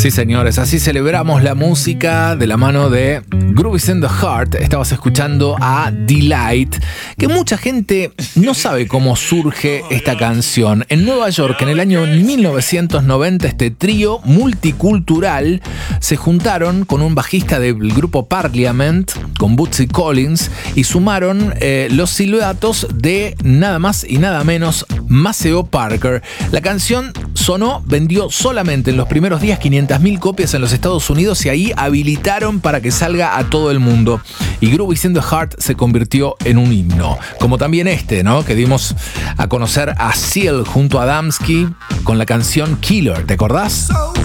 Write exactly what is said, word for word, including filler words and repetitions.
Sí, señores, así celebramos la música de la mano de Grooves in the Heart. Estabas escuchando a Delight, que mucha gente no sabe cómo surge esta canción. En Nueva York, en el año mil novecientos noventa, este trío multicultural se juntaron con un bajista del grupo Parliament, con Bootsy Collins, y sumaron eh, los silbatos de nada más y nada menos Maceo Parker. La canción sonó, vendió solamente en los primeros días quinientas mil copias en los Estados Unidos y ahí habilitaron para que salga a todo el mundo. Y Grooves in the Heart se convirtió en un himno. Como también este, ¿no? Que dimos a conocer a Seal junto a Adamski con la canción Killer. ¿Te acordás?